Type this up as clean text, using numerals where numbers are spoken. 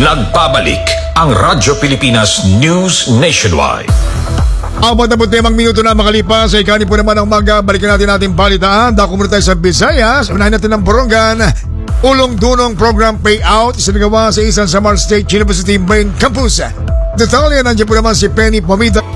Nagbabalik ang Radyo Pilipinas News Nationwide. 45 minuto na makalipas ay kani po naman ang balikan natin ating balitaan. Dako muna tayo sa Visayas. Unahin natin ang Borongan. Ulong-dunong program payout isinagawa sa isang Samar State University Main Campus. Detalye, nandiyan po naman si Penny Pomida.